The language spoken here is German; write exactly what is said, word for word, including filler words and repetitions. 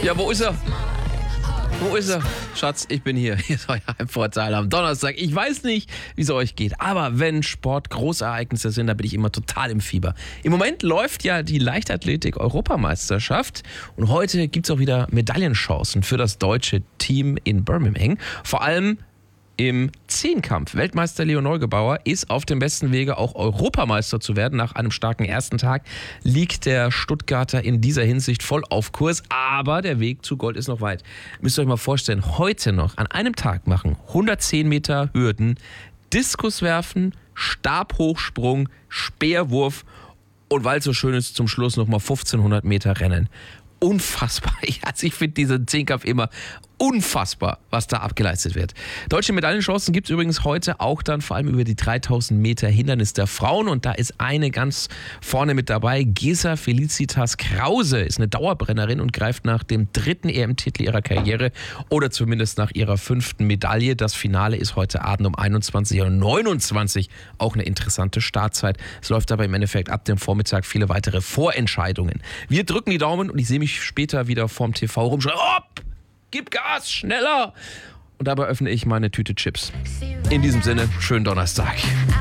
Ja, wo ist er? Wo ist er? Schatz, ich bin hier. Hier ist euer Heimvorteil am Donnerstag. Ich weiß nicht, wie es euch geht, aber wenn Sport Großereignisse sind, da bin ich immer total im Fieber. Im Moment läuft ja die Leichtathletik-Europameisterschaft und heute gibt es auch wieder Medaillenchancen für das deutsche Team in Birmingham. Vor allem im Zehnkampf. Weltmeister Leon Neugebauer ist auf dem besten Wege, auch Europameister zu werden. Nach einem starken ersten Tag liegt der Stuttgarter in dieser Hinsicht voll auf Kurs. Aber der Weg zu Gold ist noch weit. Müsst ihr euch mal vorstellen, heute noch an einem Tag machen hundertzehn Meter Hürden, Diskuswerfen, Stabhochsprung, Speerwurf und weil es so schön ist, zum Schluss nochmal fünfzehnhundert Meter Rennen. Unfassbar. Also ich finde diesen Zehnkampf immer unfassbar, was da abgeleistet wird. Deutsche Medaillenchancen gibt es übrigens heute auch dann vor allem über die dreitausend Meter Hindernis der Frauen. Und da ist eine ganz vorne mit dabei. Gesa Felicitas Krause ist eine Dauerbrennerin und greift nach dem dritten E M-Titel ihrer Karriere oder zumindest nach ihrer fünften Medaille. Das Finale ist heute Abend um einundzwanzig Uhr neunundzwanzig. Auch eine interessante Startzeit. Es läuft aber im Endeffekt ab dem Vormittag viele weitere Vorentscheidungen. Wir drücken die Daumen und ich sehe mich später wieder vorm T V rumschreien. Hopp! Gib Gas, schneller! Und dabei öffne ich meine Tüte Chips. In diesem Sinne, schönen Donnerstag.